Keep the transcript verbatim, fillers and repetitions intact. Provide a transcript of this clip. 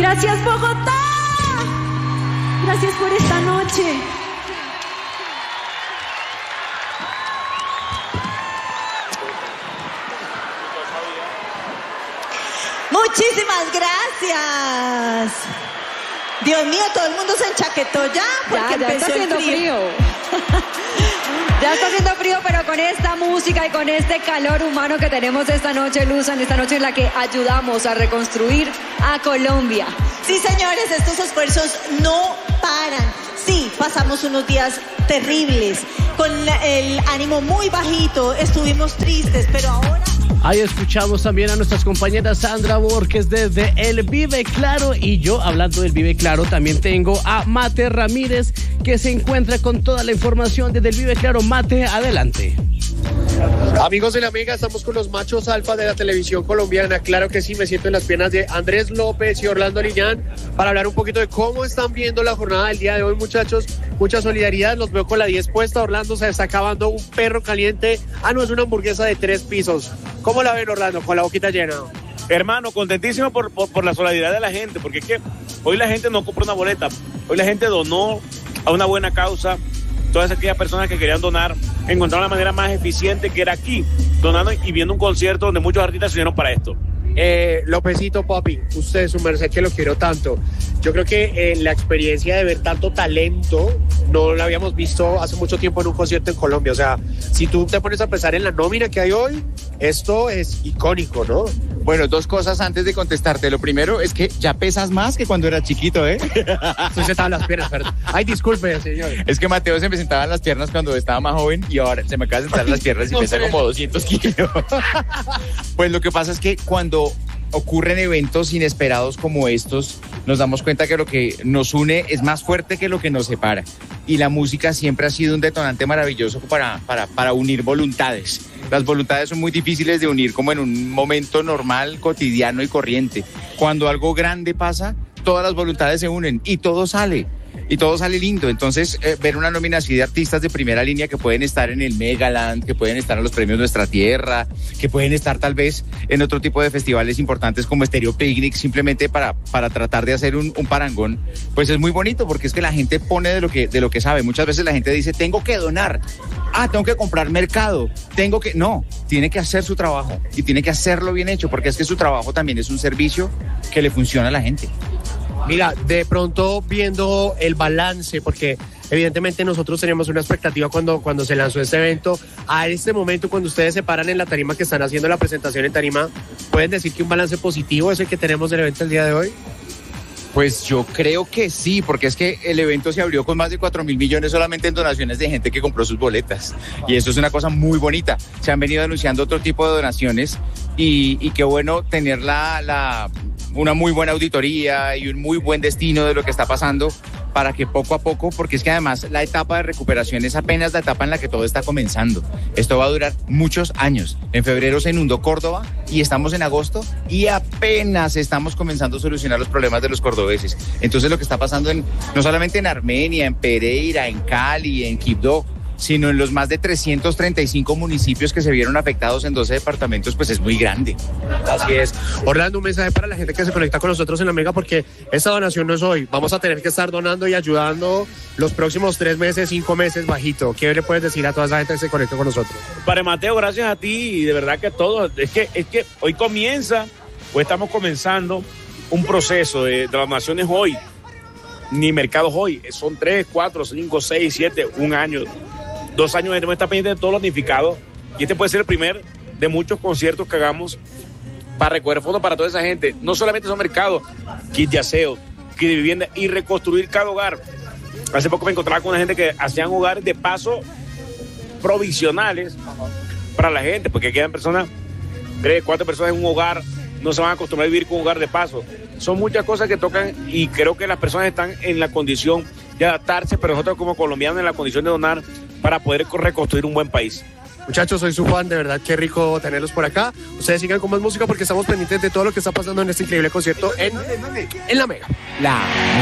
Gracias, Bogotá. Gracias por esta noche. Muchísimas gracias. Dios mío, todo el mundo se enchaquetó ya porque ya, ya empezó está haciendo el frío. frío. Ya está haciendo frío, pero con esta música y con este calor humano que tenemos esta noche, Luzan, esta noche en la que ayudamos a reconstruir a Colombia. Sí, señores, estos esfuerzos no paran. Sí, pasamos unos días terribles, con el ánimo muy bajito, estuvimos tristes, pero ahora... Ahí escuchamos también a nuestras compañeras Sandra Borges desde el Vive Claro, y yo, hablando del Vive Claro, también tengo a Mate Ramírez, que se encuentra con toda la información desde el Vive Claro. Mate, adelante. Amigos de la Mega, estamos con los machos alfa de la televisión colombiana. Claro que sí, me siento en las piernas de Andrés López y Orlando Liñán para hablar un poquito de cómo están viendo la jornada del día de hoy, muchachos. Mucha solidaridad, los veo con la diez puesta. Orlando se está acabando un perro caliente. Ah, no, es una hamburguesa de tres pisos. ¿Cómo la ven, Orlando? Con la boquita llena. Hermano, contentísimo por, por, por la solidaridad de la gente, porque es que hoy la gente no compra una boleta, hoy la gente donó a una buena causa. Todas aquellas personas que querían donar encontraron la manera más eficiente, que era aquí, donando y viendo un concierto donde muchos artistas se unieron para esto. Eh, Lópezito, papi, usted, su merced, que lo quiero tanto. Yo creo que eh, la experiencia de ver tanto talento no la habíamos visto hace mucho tiempo en un concierto en Colombia. O sea, si tú te pones a pensar en la nómina que hay hoy, esto es icónico, ¿no? Bueno, dos cosas antes de contestarte. Lo primero es que ya pesas más que cuando eras chiquito, ¿eh? Estoy sentado en las piernas, perdón. Ay, disculpe, señor. Es que Mateo se me sentaba en las piernas cuando estaba más joven y ahora se me acaba de sentar en las piernas y No pesa sé. como doscientos kilos. Pues lo que pasa es que cuando ocurren eventos inesperados como estos, nos damos cuenta que lo que nos une es más fuerte que lo que nos separa. Y la música siempre ha sido un detonante maravilloso para, para, para unir voluntades. Las voluntades son muy difíciles de unir como en un momento normal, cotidiano y corriente. Cuando algo grande pasa, todas las voluntades se unen y todo sale. Y todo sale lindo. Entonces, eh, ver una nómina así de artistas de primera línea que pueden estar en el Megaland, que pueden estar en los premios Nuestra Tierra, que pueden estar tal vez en otro tipo de festivales importantes como Stereo Picnic, simplemente para, para tratar de hacer un, un parangón, pues es muy bonito, porque es que la gente pone de lo que, de lo que sabe. Muchas veces la gente dice, tengo que donar. Ah, tengo que comprar mercado. Tengo que... No, tiene que hacer su trabajo y tiene que hacerlo bien hecho, porque es que su trabajo también es un servicio que le funciona a la gente. Mira, de pronto viendo el balance, porque evidentemente nosotros teníamos una expectativa cuando, cuando se lanzó este evento. A este momento, cuando ustedes se paran en la tarima que están haciendo la presentación en tarima, ¿pueden decir que un balance positivo es el que tenemos del evento el día de hoy? Pues yo creo que sí, porque es que el evento se abrió con más de cuatro mil millones solamente en donaciones de gente que compró sus boletas. Y eso es una cosa muy bonita. Se han venido anunciando otro tipo de donaciones y, y qué bueno tener la, la, una muy buena auditoría y un muy buen destino de lo que está pasando, para que poco a poco, porque es que además la etapa de recuperación es apenas la etapa en la que todo está comenzando. Esto va a durar muchos años. En febrero se inundó Córdoba y estamos en agosto y apenas estamos comenzando a solucionar los problemas de los cordobeses. Entonces lo que está pasando en, no solamente en Armenia, en Pereira, en Cali, en Quibdó, sino en los más de trescientos treinta y cinco municipios que se vieron afectados en doce departamentos, pues es muy grande. Así es. Orlando, un mensaje para la gente que se conecta con nosotros en la Mega, porque esta donación no es hoy. Vamos a tener que estar donando y ayudando los próximos tres meses, cinco meses bajito. ¿Qué le puedes decir a toda esa gente que se conecta con nosotros? Padre Mateo, gracias a ti y de verdad que todo, es que, es que hoy comienza, o estamos comenzando un proceso de, de donaciones hoy, ni mercados hoy, son tres, cuatro, cinco, seis, siete, un año. Dos años de estar pendiente de todos los damnificados, y este puede ser el primer de muchos conciertos que hagamos para recoger fondos para toda esa gente. No solamente son mercados, kit de aseo, kit de vivienda y reconstruir cada hogar. Hace poco me encontraba con una gente que hacían hogares de paso provisionales para la gente, porque quedan personas, tres, cuatro personas en un hogar, no se van a acostumbrar a vivir con un hogar de paso. Son muchas cosas que tocan y creo que las personas están en la condición de adaptarse, pero nosotros como colombianos en la condición de donar para poder reconstruir un buen país. Muchachos, soy su fan, de verdad, qué rico tenerlos por acá. Ustedes sigan con más música porque estamos pendientes de todo lo que está pasando en este increíble concierto en, en la Mega. La